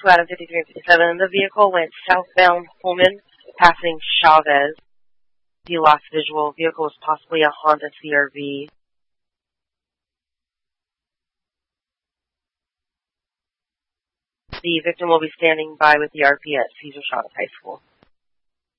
2 out of 53 and 57. The vehicle went southbound Pullman, passing Chavez. The lost visual. Vehicle was possibly a Honda CRV. The victim will be standing by with the RP at Cesar Chavez High School.